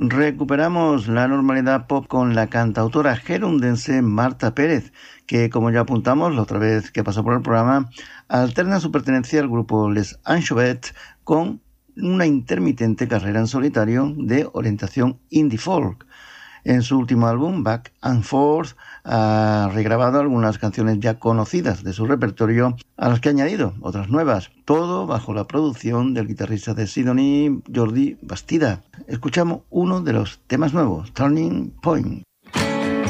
Recuperamos la normalidad pop con la cantautora gerundense Marta Pérez, que, como ya apuntamos la otra vez que pasó por el programa, alterna su pertenencia al grupo Les Anchorets con una intermitente carrera en solitario de orientación indie folk. En su último álbum, Back and Forth, ha regrabado algunas canciones ya conocidas de su repertorio, a las que ha añadido otras nuevas, todo bajo la producción del guitarrista de Sidonie, Jordi Bastida. Escuchamos uno de los temas nuevos, Turning Point.